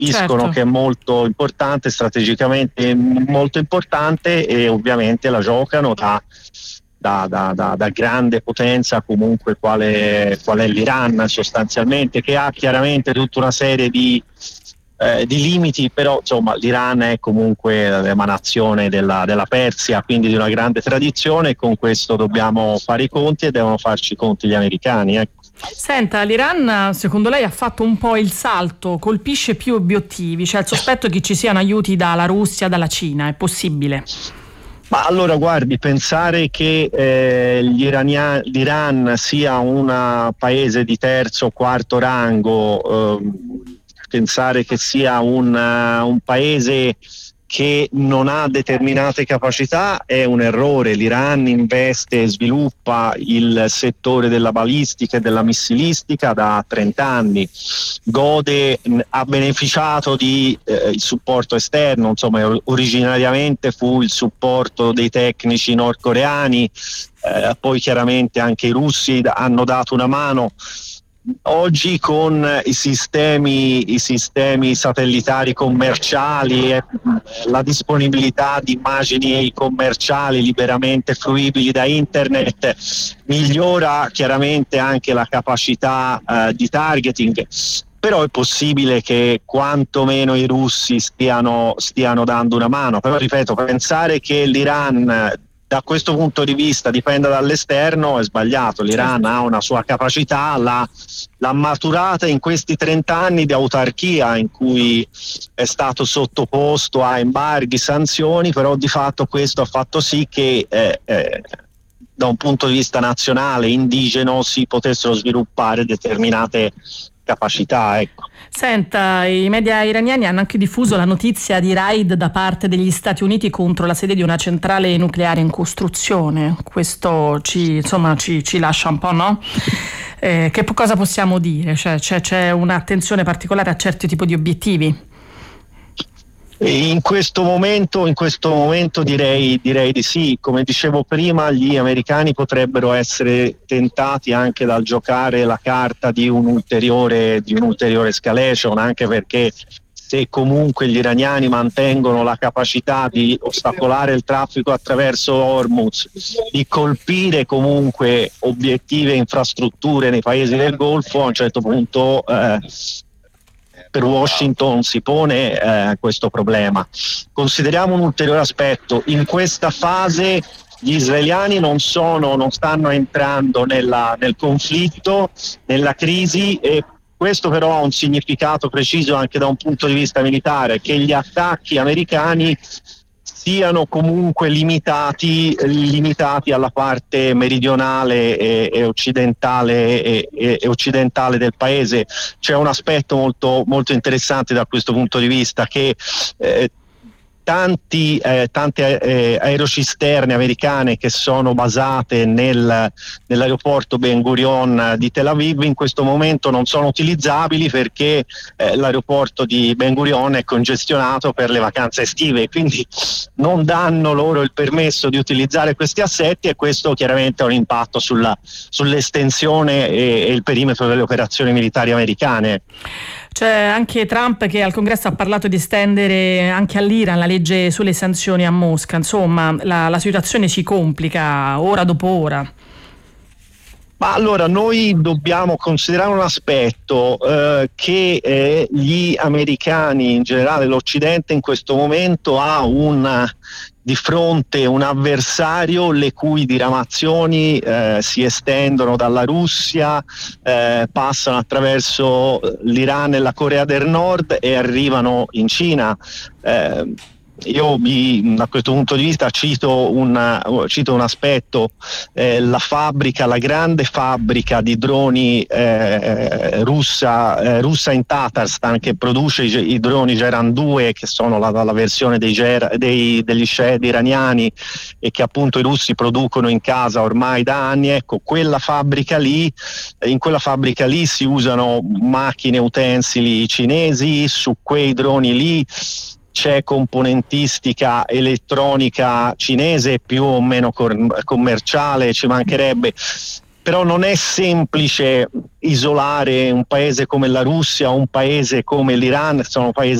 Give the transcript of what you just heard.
capiscono certo, che è molto importante, strategicamente molto importante, e ovviamente la giocano da grande potenza comunque qual è l'Iran sostanzialmente, che ha chiaramente tutta una serie di limiti, però insomma l'Iran è comunque l'emanazione della Persia, quindi di una grande tradizione, e con questo dobbiamo fare i conti e devono farci i conti gli americani, ecco. Senta, l'Iran secondo lei ha fatto un po' il salto, colpisce più obiettivi, c'è il sospetto che ci siano aiuti dalla Russia, dalla Cina, è possibile? Ma allora guardi, pensare che l'Iran sia un paese di terzo o quarto rango, pensare che sia un paese che non ha determinate capacità è un errore. L'Iran investe e sviluppa il settore della balistica e della missilistica da 30 anni, ha beneficiato di il supporto esterno, insomma originariamente fu il supporto dei tecnici nordcoreani, poi chiaramente anche i russi hanno dato una mano. Oggi con i sistemi satellitari commerciali e la disponibilità di immagini commerciali liberamente fruibili da internet migliora chiaramente anche la capacità di targeting, però è possibile che quantomeno i russi stiano dando una mano. Però ripeto, pensare che l'Iran da questo punto di vista dipenda dall'esterno è sbagliato. L'Iran ha una sua capacità, l'ha maturata in questi 30 anni di autarchia in cui è stato sottoposto a embarghi, sanzioni, però di fatto questo ha fatto sì che da un punto di vista nazionale, indigeno, si potessero sviluppare determinate capacità, ecco. Senta, i media iraniani hanno anche diffuso la notizia di raid da parte degli Stati Uniti contro la sede di una centrale nucleare in costruzione. Questo ci lascia un po', no? Cosa possiamo dire? Cioè, c'è un'attenzione particolare a certi tipi di obiettivi? In questo momento direi di sì. Come dicevo prima, gli americani potrebbero essere tentati anche dal giocare la carta di un'ulteriore escalation, anche perché se comunque gli iraniani mantengono la capacità di ostacolare il traffico attraverso Hormuz, di colpire comunque obiettivi e infrastrutture nei paesi del Golfo, a un certo punto per Washington si pone questo problema. Consideriamo un ulteriore aspetto: in questa fase gli israeliani non stanno entrando nel conflitto, nella crisi, e questo però ha un significato preciso anche da un punto di vista militare, che gli attacchi americani siano comunque limitati alla parte meridionale e occidentale del paese. C'è un aspetto molto, molto interessante da questo punto di vista, che tante aerocisterne americane che sono basate nell'aeroporto Ben Gurion di Tel Aviv in questo momento non sono utilizzabili perché l'aeroporto di Ben Gurion è congestionato per le vacanze estive, quindi non danno loro il permesso di utilizzare questi assetti, e questo chiaramente ha un impatto sull'estensione e il perimetro delle operazioni militari americane. C'è anche Trump che al Congresso ha parlato di estendere anche all'Iran la legge sulle sanzioni a Mosca. Insomma, la situazione si complica ora dopo ora. Ma allora noi dobbiamo considerare un aspetto, che gli americani, in generale l'Occidente in questo momento ha di fronte un avversario le cui diramazioni si estendono dalla Russia, passano attraverso l'Iran e la Corea del Nord e arrivano in Cina. Io da questo punto di vista cito un aspetto: la grande fabbrica di droni russa in Tatarstan, che produce i droni Geran 2, che sono la versione degli Shahed iraniani e che appunto i russi producono in casa ormai da anni. Ecco, in quella fabbrica lì si usano macchine, utensili cinesi. Su quei droni lì c'è componentistica elettronica cinese più o meno commerciale, ci mancherebbe. però non è semplice isolare un paese come la Russia o un paese come l'Iran, sono paesi